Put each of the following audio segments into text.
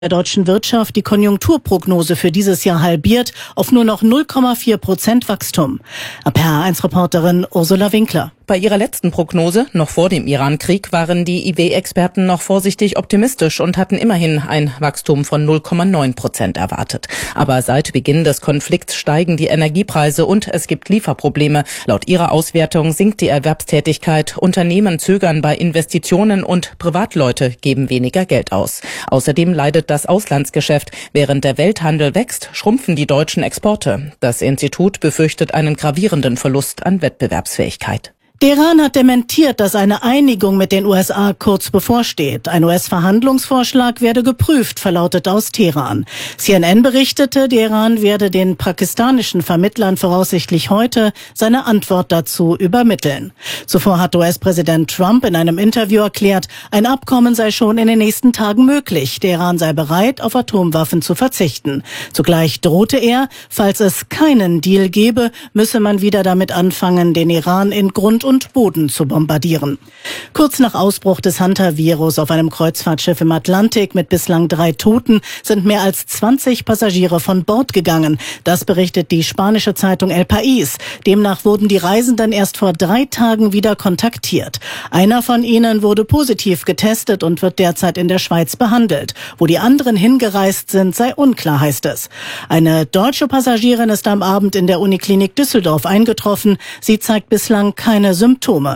der deutschen Wirtschaft die Konjunkturprognose für dieses Jahr halbiert auf nur noch 0,4% Wachstum. RPA1-Reporterin Ursula Winkler. Bei ihrer letzten Prognose, noch vor dem Iran-Krieg, waren die IW-Experten noch vorsichtig optimistisch und hatten immerhin ein Wachstum von 0,9% erwartet. Aber seit Beginn des Konflikts steigen die Energiepreise und es gibt Lieferprobleme. Laut ihrer Auswertung sinkt die Erwerbstätigkeit, Unternehmen zögern bei Investitionen und Privatleute geben weniger Geld aus. Außerdem leidet das Auslandsgeschäft. Während der Welthandel wächst, schrumpfen die deutschen Exporte. Das Institut befürchtet einen gravierenden Verlust an Wettbewerbsfähigkeit. Der Iran hat dementiert, dass eine Einigung mit den USA kurz bevorsteht. Ein US-Verhandlungsvorschlag werde geprüft, verlautet aus Teheran. CNN berichtete, der Iran werde den pakistanischen Vermittlern voraussichtlich heute seine Antwort dazu übermitteln. Zuvor hat US-Präsident Trump in einem Interview erklärt, ein Abkommen sei schon in den nächsten Tagen möglich. Der Iran sei bereit, auf Atomwaffen zu verzichten. Zugleich drohte er, falls es keinen Deal gebe, müsse man wieder damit anfangen, den Iran in Grund und Boden zu bombardieren. Kurz nach Ausbruch des Hunter-Virus auf einem Kreuzfahrtschiff im Atlantik mit bislang 3 Toten sind mehr als 20 Passagiere von Bord gegangen. Das berichtet die spanische Zeitung El País. Demnach wurden die Reisenden erst vor 3 Tagen wieder kontaktiert. Einer von ihnen wurde positiv getestet und wird derzeit in der Schweiz behandelt. Wo die anderen hingereist sind, sei unklar, heißt es. Eine deutsche Passagierin ist am Abend in der Uniklinik Düsseldorf eingetroffen. Sie zeigt bislang keine Symptome.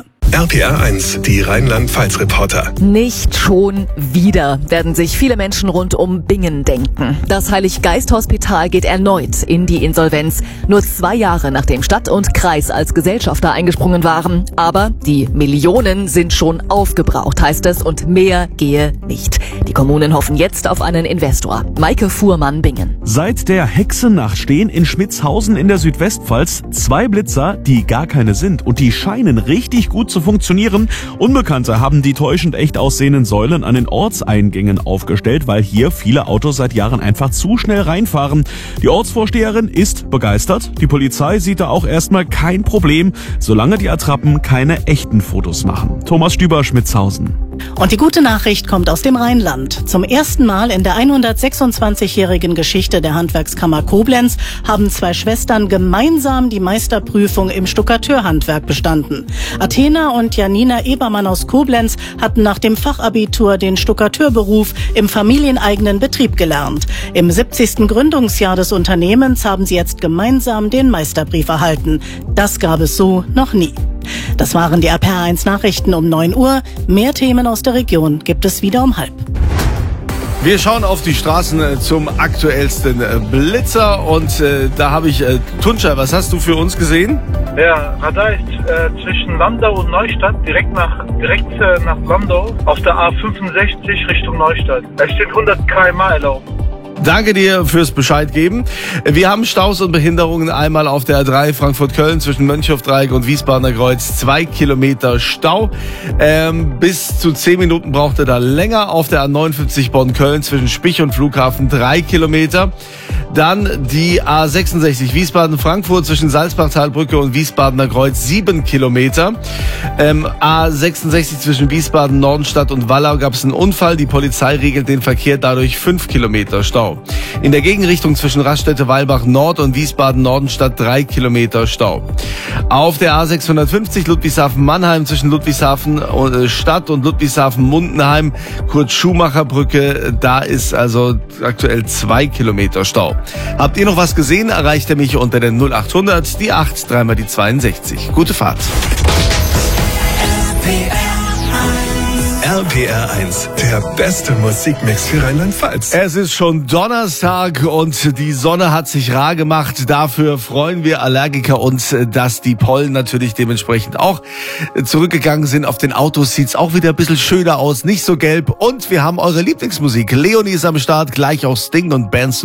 RPA1, die Rheinland-Pfalz-Reporter. Nicht schon wieder, werden sich viele Menschen rund um Bingen denken. Das Heiliggeist-Hospital geht erneut in die Insolvenz. Nur 2 Jahre nachdem Stadt und Kreis als Gesellschafter eingesprungen waren. Aber die Millionen sind schon aufgebraucht, heißt es, und mehr gehe nicht. Die Kommunen hoffen jetzt auf einen Investor. Maike Fuhrmann, Bingen. Seit der Hexennacht stehen in Schmitzhausen in der Südwestpfalz 2 Blitzer, die gar keine sind. Und die scheinen richtig gut zu funktionieren. Unbekannte haben die täuschend echt aussehenden Säulen an den Ortseingängen aufgestellt, weil hier viele Autos seit Jahren einfach zu schnell reinfahren. Die Ortsvorsteherin ist begeistert. Die Polizei sieht da auch erstmal kein Problem, solange die Attrappen keine echten Fotos machen. Thomas Stüber, Schmitzhausen. Und die gute Nachricht kommt aus dem Rheinland. Zum ersten Mal in der 126-jährigen Geschichte der Handwerkskammer Koblenz haben 2 Schwestern gemeinsam die Meisterprüfung im Stuckateurhandwerk bestanden. Athena und Janina Ebermann aus Koblenz hatten nach dem Fachabitur den Stuckateurberuf im familieneigenen Betrieb gelernt. Im 70. Gründungsjahr des Unternehmens haben sie jetzt gemeinsam den Meisterbrief erhalten. Das gab es so noch nie. Das waren die RPA1 Nachrichten um 9 Uhr. Mehr Themen aus der Region gibt es wieder um 12:30. Wir schauen auf die Straßen zum aktuellsten Blitzer und da habe ich Tunca, was hast du für uns gesehen? Ja, Radar ist zwischen Landau und Neustadt, direkt nach Landau, auf der A65 Richtung Neustadt. Es steht 100 km/h erlaubt. Danke dir fürs Bescheid geben. Wir haben Staus und Behinderungen einmal auf der A3 Frankfurt-Köln zwischen Mönchhof-Dreieck und Wiesbadener Kreuz. 2 Kilometer Stau. Bis zu 10 Minuten braucht er da länger. Auf der A59 Bonn-Köln zwischen Spich und Flughafen 3 Kilometer. Dann die A66 Wiesbaden-Frankfurt zwischen Salzbachtalbrücke und Wiesbadener Kreuz 7 Kilometer. A66 zwischen Wiesbaden, Nordenstadt und Wallau gab es einen Unfall. Die Polizei regelt den Verkehr, dadurch 5 Kilometer Stau. In der Gegenrichtung zwischen Raststätte-Weilbach Nord und Wiesbaden-Nordenstadt 3 Kilometer Stau. Auf der A650 Ludwigshafen-Mannheim zwischen Ludwigshafen Stadt und Ludwigshafen-Mundenheim, Kurt-Schumacher-Brücke, da ist also aktuell 2 Kilometer Stau. Habt ihr noch was gesehen? Erreicht ihr mich unter der 0800, die 8, 3 mal die 62. Gute Fahrt. RPR1, der beste Musikmix für Rheinland-Pfalz. Es ist schon Donnerstag und die Sonne hat sich rar gemacht. Dafür freuen wir Allergiker uns, dass die Pollen natürlich dementsprechend auch zurückgegangen sind. Auf den Autos sieht's auch wieder ein bisschen schöner aus, nicht so gelb. Und wir haben eure Lieblingsmusik. Leonie ist am Start, gleich auch Sting und Benson.